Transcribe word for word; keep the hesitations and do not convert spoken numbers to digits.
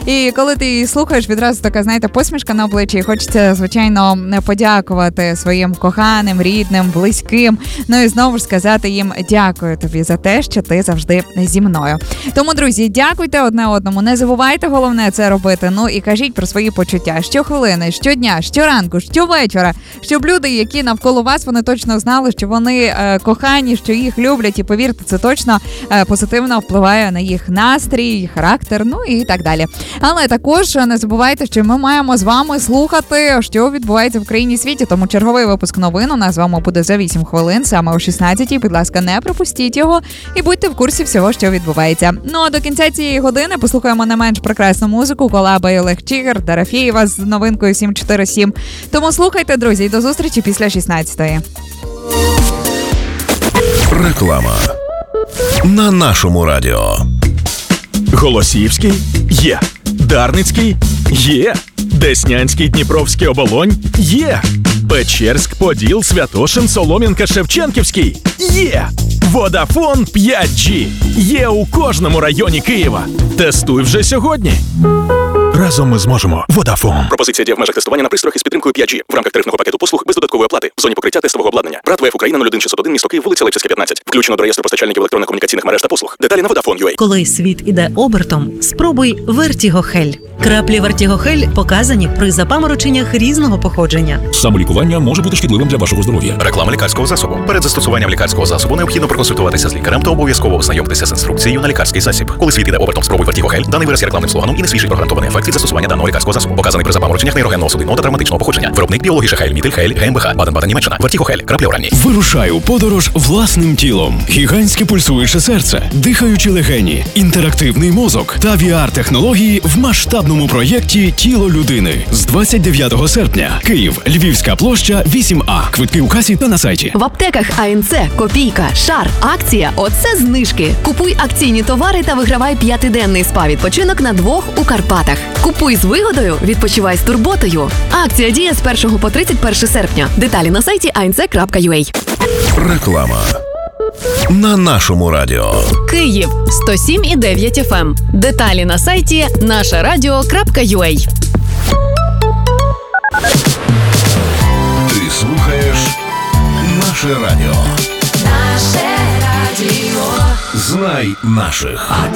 І коли ти її слухаєш, відразу така, знаєте, посмішка на обличчі. І хочеться, звичайно, подякувати своїм коханим, рідним, близьким. Ну і знову ж сказати їм дякую тобі за те, що ти завжди зі мною. Тому, друзі, дякуйте одне одному. Не забувайте, головне, це робити. Ну і кажіть про свої почуття. Щохвилини, щодня, щоранку, щовечора. Щоб люди, які навколо вас, вони точно знали, що вони е, кохані, що їх люблять. І повірте, це точно е, позитивно впливає на їх настрій, характер, ну і так далі. Але також не забувайте, що ми маємо з вами слухати, що відбувається в країні і світі. Тому черговий випуск новин у нас з вами буде за вісім хвилин, саме о шістнадцятій. Будь ласка, не пропустіть його і будьте в курсі всього, що відбувається. Ну а до кінця цієї години послухаємо не менш прекрасну музику колаби Олег Чигир, Дарафєєва з новинкою сім чотири сім. Тому слухайте, друзі, і до зустрічі після шістнадцятої. Реклама на нашому радіо. Голосіївський є. Дарницький є. Деснянський, Дніпровський, Оболонь є. Печерськ, Поділ, Святошин, Солом'янка, Шевченківський є. Водафон п'ять джі є у кожному районі Києва. Тестуй вже сьогодні. Разом ми зможемо. Водафон. Пропозиція діє в межах тестування на пристроях із підтримкою п'ять джі в рамках тарифного пакету послуг без додаткової оплати в зоні покриття тестового обладнання. Брат ВФ Україна нуль один шістсот один, місто Київ, вулиця Левчевська, п'ятнадцять. Включено до реєстру постачальників електронних комунікаційних мереж та послуг. Деталі на Vodafone крапка ю а. Коли світ іде обертом, спробуй Vertigo Hell. Краплі Vertigo Hell показані при запамороченнях різного походження. Самолікування може бути шкідливим для вашого здоров'я. Реклама лікарського засобу. Перед застосуванням лікарського засобу необхідно проконсультуватися з лікарем та обов'язково ознайомитися з інструкцією на лікарський засіб. Коли світ іде обертом, спробуй Vertigo Hell. Даний вираз є рекламним слоганом і не свідчить про гарантований ефект від застосування даного лікарського засобу. Показаний при запамороченнях нейрогенного судинного та травматичного походження. Виробник біологіша Хейль, Мітель Хейль, ГМБХ, Баден-Баден, Німеччина. Vertigo Hell. Краплі оральні. Вирушай у подорож власним тілом. Гігантське пульсуюче серце, дихаючі легені, інтерактивний мозок та ві ар-технології в масштабному проєкті «Тіло людини» з двадцять дев'ятого серпня. Київ, Львівська площа, вісім А. Квитки у касі та на сайті. В аптеках АНЦ, Копійка, Шар, акція «Оце знижки». Купуй акційні товари та вигравай п'ятиденний спа-відпочинок на двох у Карпатах. Купуй з вигодою, відпочивай з турботою. Акція діє з першого по тридцять перше серпня. Деталі на сайті ей ен це крапка ю а. Реклама на нашому радіо. Київ сто сім і дев'ять еф ем. Деталі на сайті наше радіо крапка ю а. Ти слухаєш наше радіо. Наше радіо. Знай наших.